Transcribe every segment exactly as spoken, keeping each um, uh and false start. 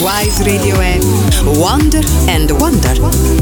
Wise Radio è Wonder and Wonder.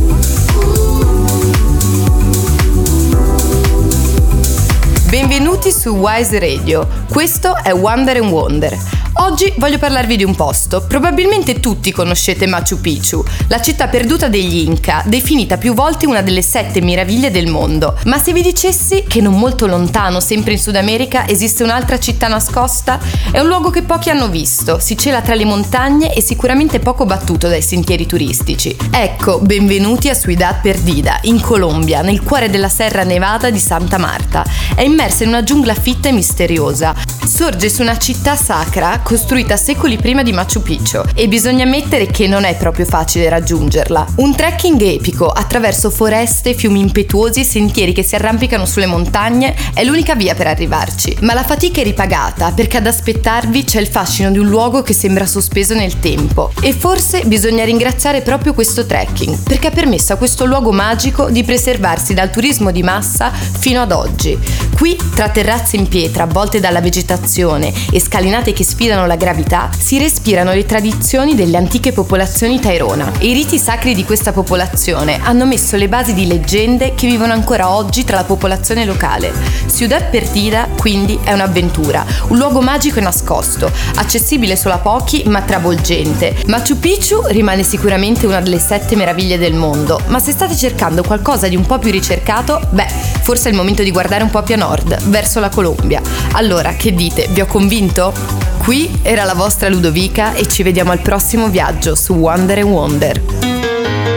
Benvenuti su Wise Radio, questo è Wonder and Wonder. Oggi voglio parlarvi di un posto. Probabilmente tutti conoscete Machu Picchu, la città perduta degli Inca, definita più volte una delle sette meraviglie del mondo. Ma se vi dicessi che non molto lontano, sempre in Sud America, esiste un'altra città nascosta? È un luogo che pochi hanno visto, si cela tra le montagne e sicuramente poco battuto dai sentieri turistici. Ecco, benvenuti a Ciudad Perdida, in Colombia, nel cuore della Serra Nevada di Santa Marta. È immersa in una giungla fitta e misteriosa. Sorge su una città sacra costruita secoli prima di Machu Picchu e bisogna ammettere che non è proprio facile raggiungerla. Un trekking epico attraverso foreste, fiumi impetuosi e sentieri che si arrampicano sulle montagne è l'unica via per arrivarci. Ma la fatica è ripagata perché ad aspettarvi c'è il fascino di un luogo che sembra sospeso nel tempo. E forse bisogna ringraziare proprio questo trekking perché ha permesso a questo luogo magico di preservarsi dal turismo di massa fino ad oggi. Qui, tra terrazze in pietra avvolte dalla vegetazione e scalinate che sfidano la gravità, si respirano le tradizioni delle antiche popolazioni Tairona. I riti sacri di questa popolazione hanno messo le basi di leggende che vivono ancora oggi tra la popolazione locale. Ciudad Perdida, quindi, è un'avventura, un luogo magico e nascosto, accessibile solo a pochi ma travolgente. Machu Picchu rimane sicuramente una delle sette meraviglie del mondo, ma se state cercando qualcosa di un po' più ricercato, beh, forse è il momento di guardare un po' più a nord, verso la Colombia. Allora, che dite? Vi ho convinto? Qui era la vostra Ludovica e ci vediamo al prossimo viaggio su Wonder and Wonder.